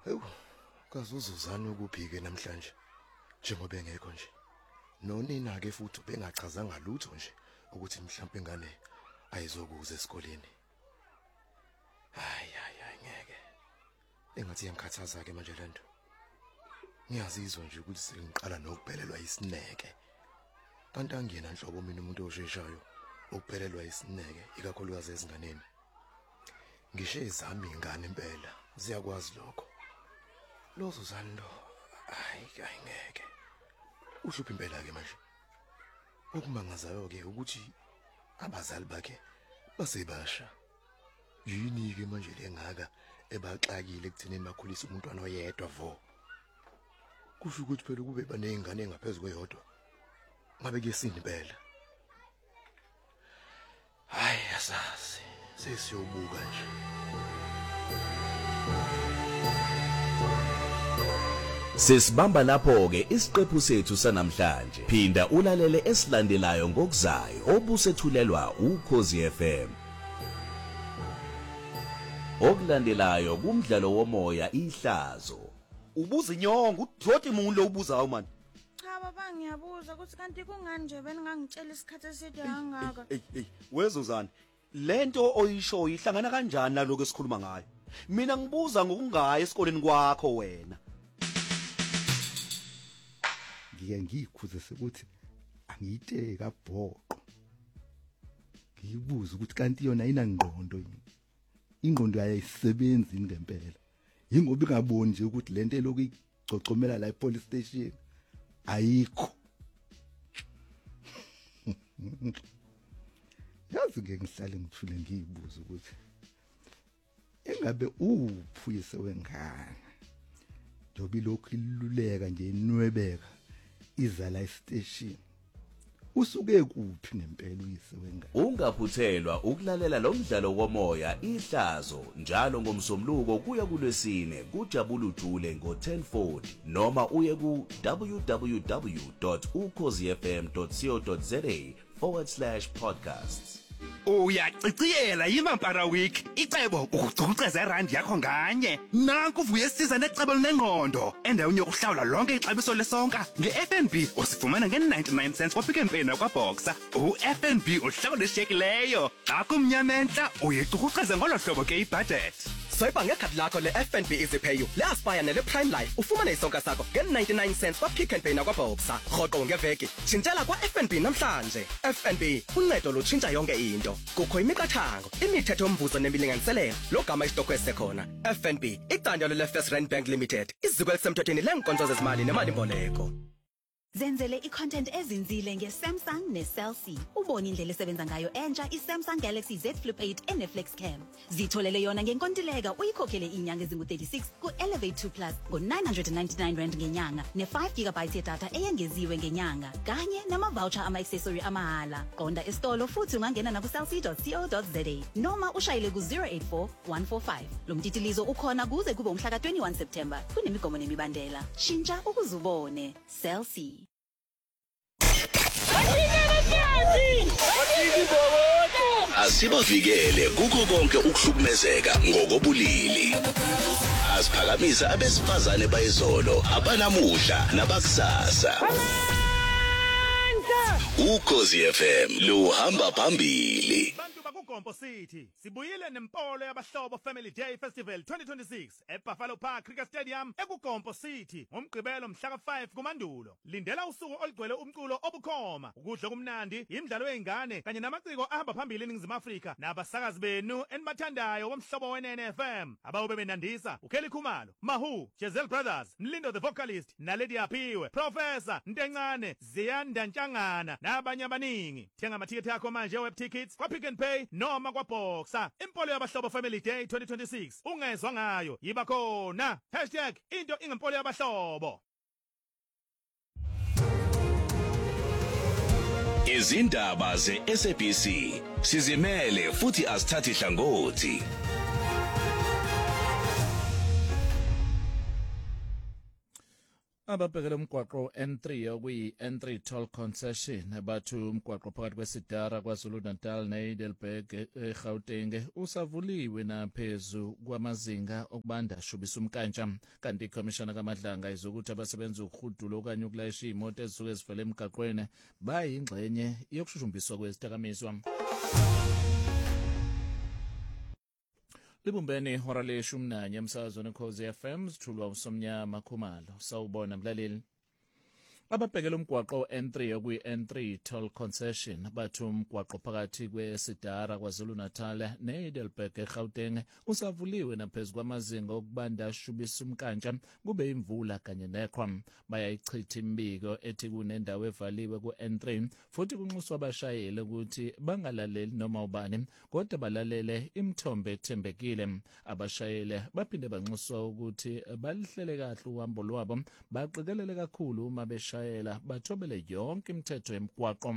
Hawu, kaze uzuzana ukuphike namhlanje. Njengoba engekho nje. Nonina ke futhi bengachazanga lutho nje ukuthi mhlawumbe ingane ayizokuza esikoleni. Hayi ngeke. Engathi yangikhathaza ke manje lento. Ngiyazizwa nje ukuthi sengiqala nokuphelelwa isineke. Kanti angiyena nhlobo mina umuntu osheshayo ukuphelelwa isineke ikakhulukazi ezinganeni. Ngisho ezami ingane impela ziyakwazi lokho. Lozo zando hayi ngeke. Uhlupha impela ke manje. Okumangazayo ke ukuthi abazali bakhe basebasha. Yini ke manje lengaka ebaxakile ekuthenini bakhulisa umntwana oyedwa vo. Kusho ukuthi phela kube banezingane engaphezulu kweyodwa. Ngabe kuyesini impela. Hayi asazi sesiyobuka nje. Sesibamba lapho ke isiqephu sethu sanamhlanje. Phinda ulalele esilandelayo ngokuzayo obusethulelwa uKhosi FM. Okulandelayo kumdlalo womoya ihlazo. Ubuza inyongo udroti umuntu lo ubuzayo manje. Cha baba ngiyabuza ukuthi kanti kungani nje beningangitshela isikhathi eside kangaka. Wezozana. Lento oyisho ihlangana kanjani naloko esikhuluma ngayo? Mina ngibuza ngokungaya esikoleni kwakho wena. Ngiyikhuzise ukuthi angiyiteka bhoqo. Ngiyibuza ukuthi kanti yona ayinangqondo yini. Ingqondo yayisebenzi ngempela. Yingoba ingaboni nje ukuthi lento elokhu igcocomela la epolice station ayikho. Yazi ke ngihlale ngithule ngiyibuza ukuthi engabe uphuyise wengane. Njobi lokhu iluleka nje inwebeka iza la station. Usuke kuphi ngempela uyise wengane? Ungaphuthelwa ukulalela lo mdlalo womoya ihlazo njalo ngomsombuluko kuya kulwesine kuJabula uJule ngo10:40 noma uye ku www.ukhozifm.co.za/podcasts. Uyaciciyela yiMampara Week icebo ukucuceza irandi yakho nganye nanku uvuye siza necebo linengqondo endaweni yokuhlawula lonke ixabiso lesonka ngeFNB usifumana nge99 cents kwa Pick n Pay nakwaBoxer uFNB uhlawula ishekileyo xa kumnyamenta uyicukuceza ngolo hlobo ke ibudget. Swipe ngekhadi lakho leFNB EasyPay leAspire nelePrime Life ufumane isonka sakho nge99 cents kwa Pick n Pay nakwaBoxer rhoqo ngeveki tshintshela kwaFNB namhlanje. FNB uncedo lutshintsha yonke into kukho imiqathango imithetho yomvuzo nemilinganiselelo logama isitokwe sekhona. FNB icandelo leFirst Rand Bank Limited iziko elisemthethweni lenkonzo zezimali nemali mboleko. Zenzele i-content ezinzile nge-Samsung ne-Cell C. Ubone indlela esebenza ngayo entsha i-Samsung Galaxy Z Flip 8 ene-Flex Cam. Zitholele yona ngenkontileka uyikhokhele inyanga ezingu-36 ku-Elevate 2 Plus ngo-999 Rand ngenyanga ne-5 GB yedatha eyengeziwe ngenyanga kanye nama-voucher ama-accessory amahala. Qonda esitolo futhi ungangena naku-cellc.co.za noma ushayele ku-084 145. Lo mtitilizo ukhona kuze kube umhla ka-21 September. Kunemigomo nemibandela. Shintsha ukuzubone. Cell C. Asibavikele kuko konke ukuhlukumezeka ngokobulili. Asiphakamisa abesifazane bayizolo abanamuhla nabakusasa. Ukhosi FM luhamba phambili. Gompo City sibuyile nempolo yabahlobo Family Day Festival 2026 eBuffalo Park Cricket Stadium eKugompo City ngomgqibelo mhla ka5 kuMandulo. Lindela usuku oligcwele umculo obukhoma, ukudla kumnandi, imidlalo yeingane kanye namaciko ahamba phambili eNingizimu Afrika nabasakazi benu enibathandayo bomhlobo weNFM abawube benandisa uKelly Khumalo, Mahu, Jezel Brothers, Mlindo the vocalist naLady Aphiwe, Professor Ntencane, Ziyanda Ntshangana nabanye abaningi. Thenga amathiketi akho manje web tickets kwa Pick n Pay noma kwaBoxer. Impolo yabahlobo Family Day 2026 ungezwa ngayo yiba khona #into ingempolo yabahlobo. Izindaba zeSABC sizimele futhi asithathi hlangothi. Ababhekela umgwaqo N3 okuyi N3 toll concession bathu umgwaqo phakathi kweSidara kwaZulu-Natal neHeidelberg eGauteng usavuliwe naphezu kwamazinga okubanda shubisa umkantsha kanti ikhomishana kaMadlanga izokuthi abasebenza ukuhudulo okanye ukulayisha imoto ezisuke zivele emgaqweni bayingxenye yokushushumbiswa kwezidakamizwa. Libumbeni ihora le-11 emsakazweni Khosi FM sithulwa uSomnyama Khumalo. Sawubona mlaleli. Ababhekela umgwaqo N3 okuyi N3 toll concession bathu umgwaqo phakathi kweSidara kwaZulu-Natal neHeidelberg eGauteng usavuliwe naphezu kwamazinga okubanda shubisa umkantsha kube imvula kanye neqhwa. Bayayichitha imbiko ethi kunendawo evaliwe ku-N3 futhi kunxuswa abashayeli ukuthi bangalaleli noma ubani kodwa balalele imithombo ethembekile. Abashayeli baphinde banxuswa ukuthi balihlele kahle uhambo lwabo baqikelele kakhulu uma beshayela bathobele yonke imithetho emgwaqo.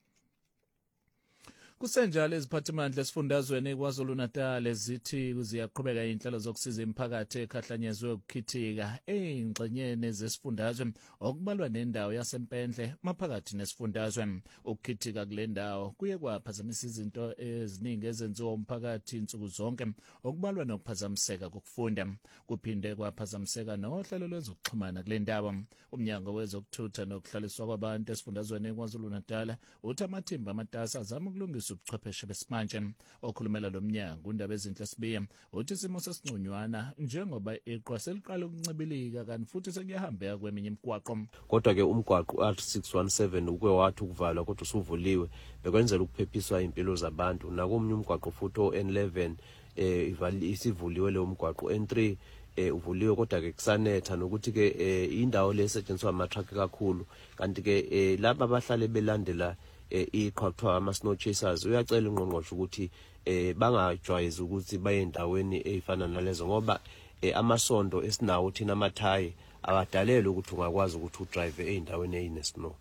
Kusenjalo iziphathimandla esifundazweni KwaZulu-Natal zithi ziyaqhubeka inhlelo zokusiza imiphakathi ekhahlanyezwe ukukhithika eyingxenyeni zesifundazwe okubalwa nendawo yaseMpendle maphakathi nesifundazwe. Ukukhithika kule ndawo kuye kwaphazamisa izinto eziningi ezenziwa umphakathi insuku zonke okubalwa nokuphazamiseka kokufunda. Kuphinde kwaphazamiseka nohlelo lwezokuxhumana kule ndawo. Umnyango wezokuthutha nokuhlaliswa kwabantu esifundazweni KwaZulu-Natal uthi amathimba amatasa azama ukulungisa ubuchwepheshe besimanje. Okhulumela lo mnyango uNdaba Ezinhle Sibiya uthi isimo sesinconywana njengoba iqhwa seliqala ukuncibilika kanti futhi sekuyahambeka kweminye imigwaqo. Kodwa ke umgwaqo R617 uke wathi ukuvalwa kodwa usuvuliwe bekwenzela ukuphephiswa impilo zabantu. Nakomnye umgwaqo futhi oN11 isivuliwe le umgwaqo N3 uvuliwe kodwa ke kusanetha nokuthi ke indawo lesetshenziswa ama-truck kakhulu kanti ke laba abahlale belandela iqhathwa ama-snow chasers uyacela ungqongqoshe ukuthi bangajwayezi ukuthi baye endaweni ezifana nalezo ngoba amasondo esinawo thina amathayi abadalele ukuthi ungakwazi ukuthi udrive endaweni eyine-snow.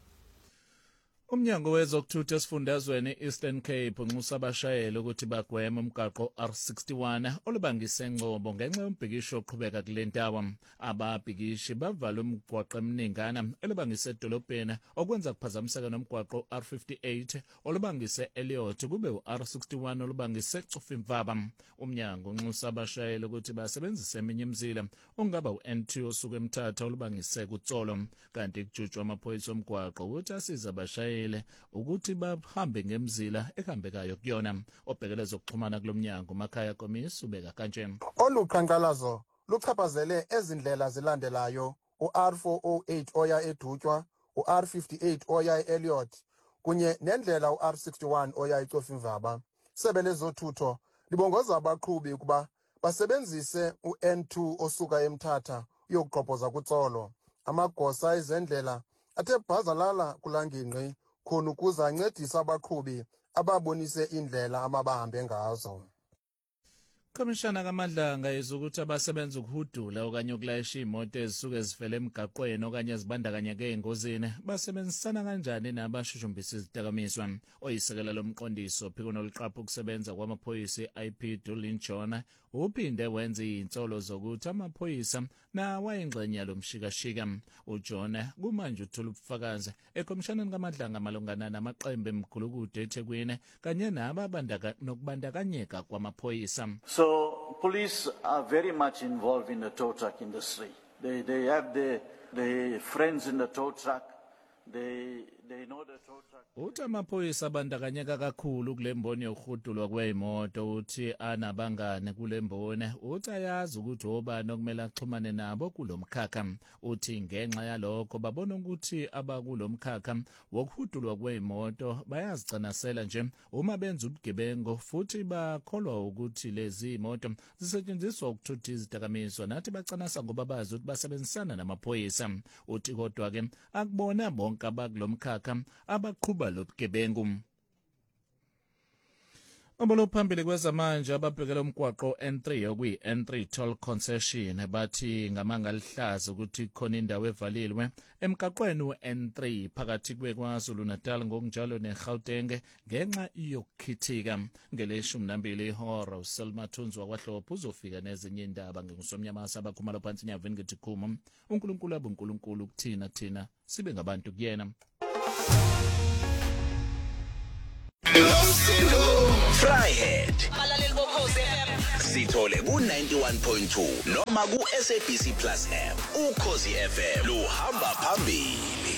Umnyango wezokuthutha esifundazweni Eastern Cape unxusa abashayeli ukuthi bagweme umgaqo R61 olubangise ngcobo ngenxa yombhikisho oqhubeka kule ndawo. Ababhikishi bavala umgwaqo eminingana elubangise edolobheni okwenza kuphazamiseka nomgwaqo R58 olubangise Elliot kube u-R61 olubangise Cofimvaba. Umnyango unxusa abashayeli ukuthi basebenzise eminye imizila ongaba u-N2 osuke eMthatha olubangise kuTsolo kanti kujutshwa amaphoyisa omgwaqo ukuthi asiza abashayeli ukuthi bahambe ngemzila ehambekayo kuyona. Obhekele zokuxhumana kulomnyango Makhaya Komisi ubeka kanje. Oluqhankqalazo luchaphazele ezindlela zilandelayo u-R408 oya edutywa, u-R58 oya eElliot kunye nendlela u-R61 oya eCofimvaba. Isebe lezothutho libongoza abaqhubi ukuba basebenzise u-N2 osuka eMthatha uyokugqobhoza kuTsolo. Amagosa ezendlela athe bhazalala kulangingqi khona ukuze ancedise abaqhubi ababonise indlela amabahambe ngazo. Komishana kaMadlanga izokuthi abasebenza ukuhudula okanye ukulayisha imoto ezisuke zivele emgaqweni okanye zibandakanyeke engozini basebenzisana kanjani nabashushumbisi izidakamizwa. Oyisekela lomqondiso phiko noliqapha ukusebenza kwamaphoyisa IP Dulin Jona uphinde wenze izinsolo zokuthi amaphoyisa nawayingxenye yalomshikashika. uJona kumanje uthola ubufakazi eKomishaneni kaMadlanga malungana namaqembu emgulukudu eThekwini kanye nokubandakanyeka kwamaphoyisa. So police are very much involved in the tow truck industry. They have the friends in the tow truck. They know the tow truck. Uthi amaphoyisa abandakanyeka kakhulu kule mboni yokuhudulwa kwezimoto uthi anabangane kule mboni uthi ayazi ukuthi obani okumele axhumane nabo kulomkhakha. Uthi ngenxa yalokho babona ukuthi abakulomkhakha wokuhudulwa kwezimoto bayazicanasela nje uma benza ubugebengu futhi bakholwa ukuthi lezi imoto zisetshenziswa ukuthutha izidakamizwa nathi bacanasa ngoba bazi ukuthi basebenzisana namaphoyisa. Uthi kodwa ke akubona bonke abakulomkhakha abaqhuba lobugebengu. Abolo phambili kwezamanje ababhekela umgwaqo N3 okuyi N3 toll concession bathi ngamanga lihlaza ukuthi khona indawo evalilwe emgaqweni we-N3 phakathi kweKwaZulu Natal ngokunjalo neGauteng ngenxa yokukhithika ngeleshumi nambili ihora uSelma Thunzi wakwaHlophe uzofika nezinye indaba ngengusomnyamasa abakhumalo phansi nyavini ngithi khuma uNkulunkulu abuNkulunkulu kuthina sibe ngabantu kuyena. Fryhead balaleli bokhozi FM sithole ku91.2 noma ku SABC Plus app ukhozi FM luhamba phambili.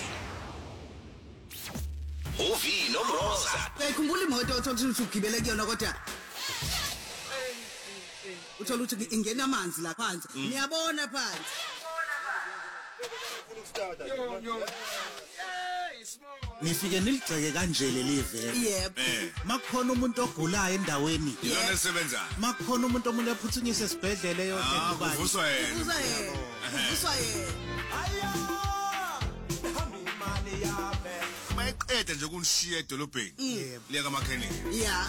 Uvino Mroza Khumbula imoto othola ukuthi ugibele kuyona kodwa uthola ukuthi ingena amanzi la phansi ngiyabona phansi Nifike niligceke kanje lelive. Yebo. Makukhona umuntu ogulayo endaweni. Yona esebenza. Makukhona umuntu omunye ephuthunyiswe esibhedlela yonke kubani. Kuvuswa yena. Kuvuswa yena. Mayiqede nje kunishiya edolobheni. Liya kaMakhenini. Yeah.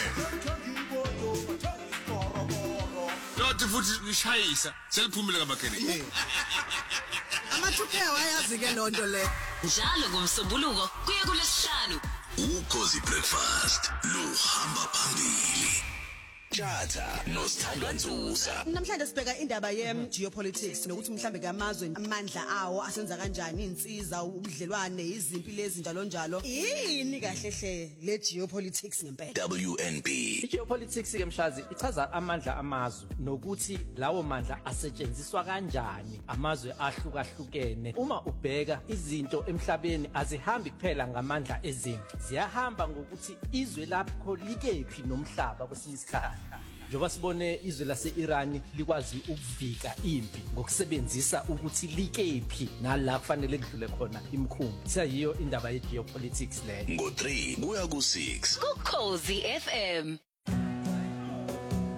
Lothi futhi nishayisa seliphumile kaMakhenini. Amathuphe wayazi ke lonto le. Njalo ngomsombuluko kuye kulesihlanu. Ukhozi breakfast luhamba phambili. Tjata noSithandwa Nzuza. Namhlanje sibheka indaba ye-geopolitics nokuthi mhlambe kamazwe amandla awo asenza kanjani insiza ubudlelwane izimpi lezi njalo yini kahle hle le geopolitics ngempela. WNB. I-geopolitics ke mshazi ichaza amandla amazwe nokuthi lawo mandla asetshenziswa kanjani amazwe ahlukahlukene. Uma ubheka izinto emhlabeni azihambi kuphela ngamandla ezimpi, ziyahamba ngokuthi izwe lapho likephi nomhlaba kwesinye isikhathi. Njoba sibone izwe lase-Iran likwazi ukuvika impi ngokusebenzisa ukuthi likephi nala kufanele kudlule khona imkhumbi. Siyiyo indaba ye-geopolitics le. Ngo3 kuya ku6 Ukhozi FM.